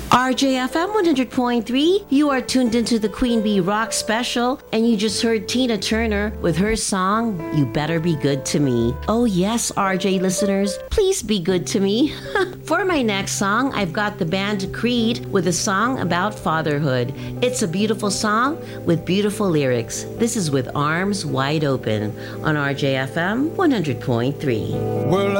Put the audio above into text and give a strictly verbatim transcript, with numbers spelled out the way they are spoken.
R J F M one hundred point three, you are tuned into the Queen Bee Rock Special, and you just heard Tina Turner with her song, You Better Be Good to Me. Oh yes, R J listeners, please be good to me. For my next song, I've got the band Creed with a song about fatherhood. It's a beautiful song with beautiful lyrics. This is with Arms Wide Open on R J F M one hundred point three. Well,